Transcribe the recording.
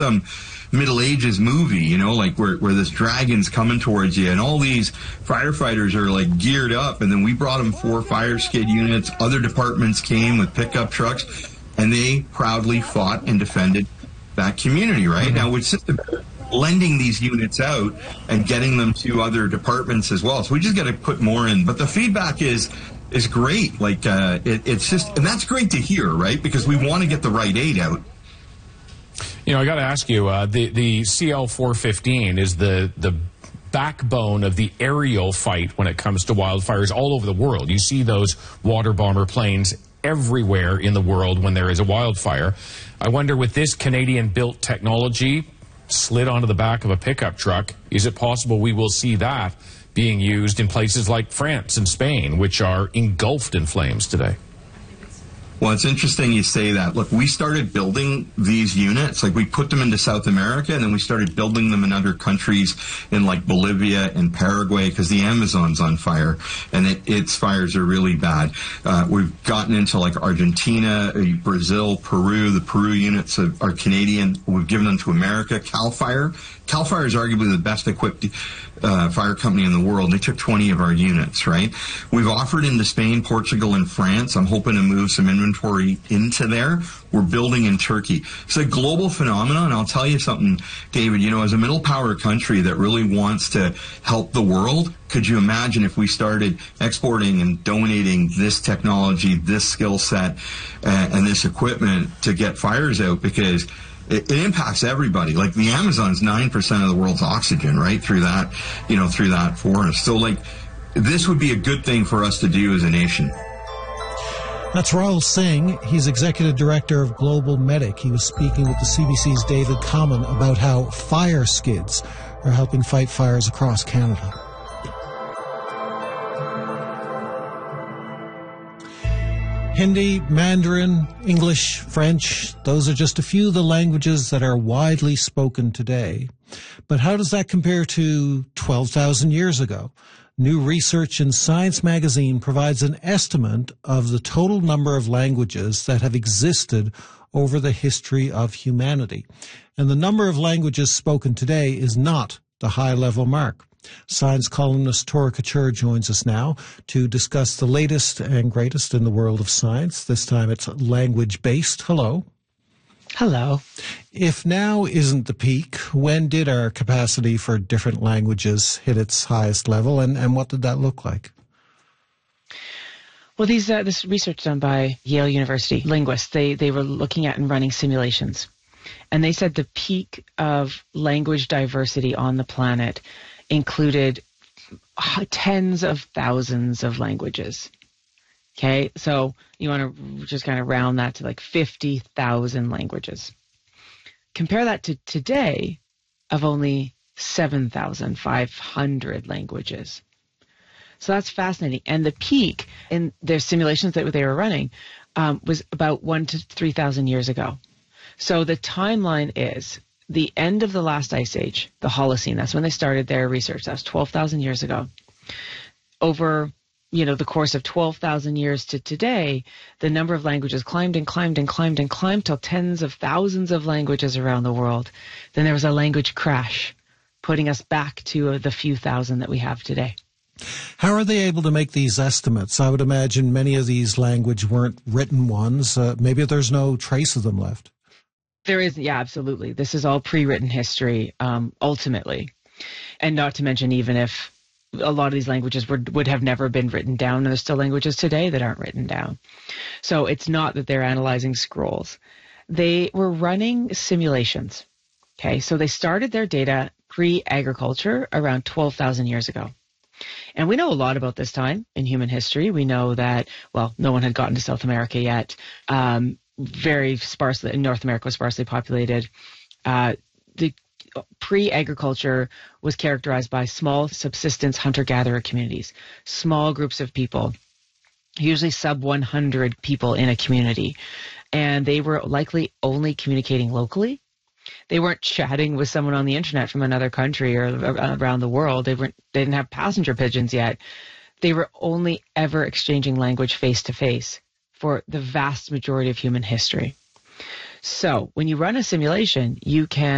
some Middle Ages movie, you know, like where this dragon's coming towards you, and all these firefighters are like geared up, and then we brought them 4 fire skid units. Other departments came with pickup trucks, and they proudly fought and defended that community, right? Mm-hmm. Now, it's just about lending these units out and getting them to other departments as well. So we just got to put more in. But the feedback is great. Like, it's just, and that's great to hear, right? Because we want to get the right aid out. You know, I got to ask you, the CL-415 is the backbone of the aerial fight when it comes to wildfires all over the world. You see those water bomber planes everywhere in the world when there is a wildfire. I wonder, with this Canadian-built technology slid onto the back of a pickup truck, is it possible we will see that being used in places like France and Spain, which are engulfed in flames today? Well, it's interesting you say that. Look, we started building these units, like we put them into South America, and then we started building them in other countries in like Bolivia and Paraguay, because the Amazon's on fire, and its fires are really bad. We've gotten into like Argentina, Brazil, Peru. The Peru units are Canadian. We've given them to America. CAL FIRE. CAL FIRE is arguably the best equipped fire company in the world. They took 20 of our units, right? We've offered into Spain, Portugal, and France. I'm hoping to move some inventory into there. We're building in Turkey. It's a global phenomenon. I'll tell you something, David, you know, as a middle power country that really wants to help the world, could you imagine if we started exporting and donating this technology, this skill set, and this equipment to get fires out? Because it impacts everybody. Like the Amazon's 9% of the world's oxygen, right? Through that, you know, through that forest. So like, this would be a good thing for us to do as a nation. That's Rahul Singh. He's Executive Director of Global Medic. He was speaking with the CBC's David Common about how fire skids are helping fight fires across Canada. Hindi, Mandarin, English, French, those are just a few of the languages that are widely spoken today. But how does that compare to 12,000 years ago? New research in Science magazine provides an estimate of the total number of languages that have existed over the history of humanity. And the number of languages spoken today is not the high-level mark. Science columnist Tora Couture joins us now to discuss the latest and greatest in the world of science. This time it's language-based. Hello. Hello. If now isn't the peak, when did our capacity for different languages hit its highest level, and what did that look like? Well, this research done by Yale University linguists, they were looking at and running simulations. And they said the peak of language diversity on the planet included tens of thousands of languages. Okay, so you want to just kind of round that to like 50,000 languages. Compare that to today of only 7,500 languages. So that's fascinating. And the peak in their simulations that they were running was about 1,000 to 3,000 years ago. So the timeline is the end of the last ice age, the Holocene. That's when they started their research. That's 12,000 years ago. Over, the course of 12,000 years to today, the number of languages climbed and climbed and climbed and climbed till tens of thousands of languages around the world. Then there was a language crash, putting us back to the few thousand that we have today. How are they able to make these estimates? I would imagine many of these languages weren't written ones. Maybe there's no trace of them left. There is, yeah, absolutely. This is all pre-written history, ultimately. And not to mention, even if a lot of these languages would have never been written down, and there's still languages today that aren't written down. So it's not that they're analyzing scrolls. They were running simulations. Okay, so they started their data pre-agriculture around 12,000 years ago. And we know a lot about this time in human history. We know that, well, no one had gotten to South America yet. Very sparsely, North America was sparsely populated. The pre-agriculture was characterized by small subsistence hunter-gatherer communities, small groups of people, usually sub 100 people in a community. And they were likely only communicating locally. They weren't chatting with someone on the internet from another country or around the world. They didn't have passenger pigeons yet. They were only ever exchanging language face to face for the vast majority of human history. So when you run a simulation, you can